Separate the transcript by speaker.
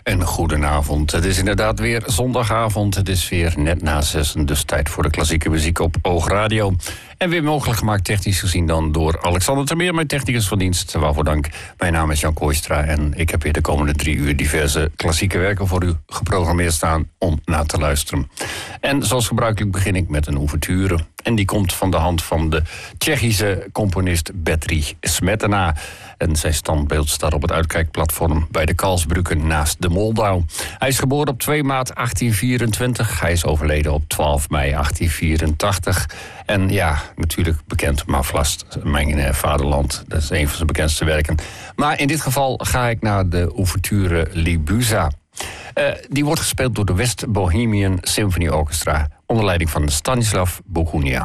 Speaker 1: En goedenavond. Het is inderdaad weer zondagavond. Het is weer net na 6, dus tijd voor de klassieke muziek op Oogradio. En weer mogelijk gemaakt technisch gezien dan door Alexander Termeer, mijn technicus van dienst. Waarvoor dank. Mijn naam is Jan Kooistra en ik heb hier de komende 3 uur diverse klassieke werken voor u geprogrammeerd staan om naar te luisteren. En zoals gebruikelijk begin ik met een ouverture. En die komt van de hand van de Tsjechische componist Bedřich Smetana. En zijn standbeeld staat op het uitkijkplatform bij de Karlsbrücke naast de Moldau. Hij is geboren op 2 maart 1824. Hij is overleden op 12 mei 1884. En ja, natuurlijk bekend maar vast mijn vaderland. Dat is een van zijn bekendste werken. Maar in dit geval ga ik naar de ouverture Libuza. Die wordt gespeeld door de West Bohemian Symphony Orchestra onder leiding van Stanislav Bogunia.